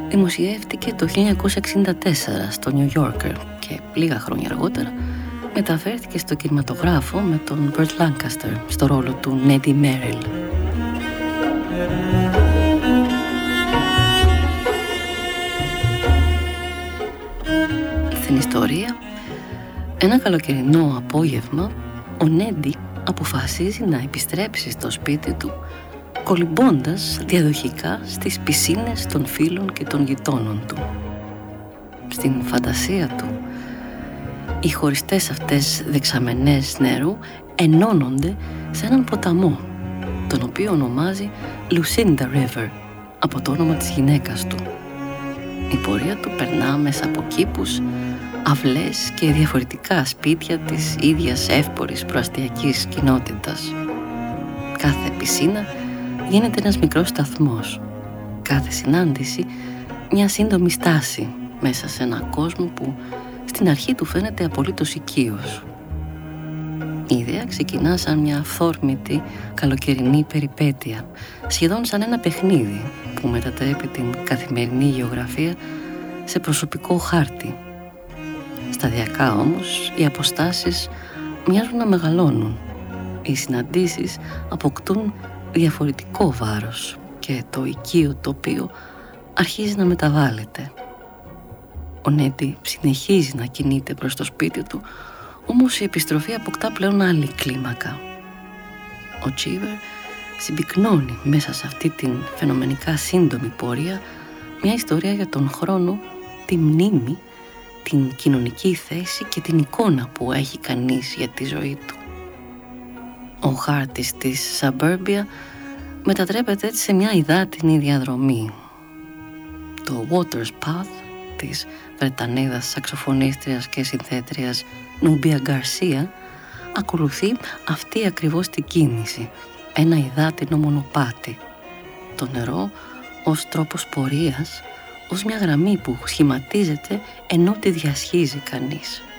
δημοσιεύτηκε το 1964 στο New Yorker και λίγα χρόνια αργότερα μεταφέρθηκε στο κινηματογράφο με τον Burt Lancaster στο ρόλο του Neddy Merrill. Στην ιστορία, ένα καλοκαιρινό απόγευμα, ο Neddy αποφασίζει να επιστρέψει στο σπίτι του κολυμπώντας διαδοχικά στις πισίνες των φίλων και των γειτόνων του. Στην φαντασία του, οι χωριστές αυτές δεξαμενές νερού ενώνονται σε έναν ποταμό, τον οποίο ονομάζει Lucinda River, από το όνομα της γυναίκας του. Η πορεία του περνά μέσα από κήπους, αυλές και διαφορετικά σπίτια της ίδιας εύπορης προαστιακής κοινότητας. Κάθε πισίνα γίνεται ένας μικρός σταθμός. Κάθε συνάντηση μια σύντομη στάση μέσα σε έναν κόσμο που στην αρχή του φαίνεται απολύτως οικείος. Η ιδέα ξεκινά σαν μια αυθόρμητη καλοκαιρινή περιπέτεια, σχεδόν σαν ένα παιχνίδι που μετατρέπει την καθημερινή γεωγραφία σε προσωπικό χάρτη. Σταδιακά όμως οι αποστάσεις μοιάζουν να μεγαλώνουν. Οι συναντήσεις αποκτούν διαφορετικό βάρος και το οικείο τοπίο αρχίζει να μεταβάλλεται. Ο Neddy συνεχίζει να κινείται προς το σπίτι του, όμως η επιστροφή αποκτά πλέον άλλη κλίμακα. Ο Cheever συμπυκνώνει μέσα σε αυτή την φαινομενικά σύντομη πορεία μια ιστορία για τον χρόνο, τη μνήμη, την κοινωνική θέση και την εικόνα που έχει κανείς για τη ζωή του. Ο χάρτης της Suburbia μετατρέπεται έτσι σε μια υδάτινη διαδρομή. Το Water's Path της Βρετανίδας σαξοφωνίστριας και συνθέτριας Νούμπια Γκαρσία ακολουθεί αυτή ακριβώς την κίνηση, ένα υδάτινο μονοπάτι. Το νερό ως τρόπος πορείας, ως μια γραμμή που σχηματίζεται ενώ τη διασχίζει κανείς.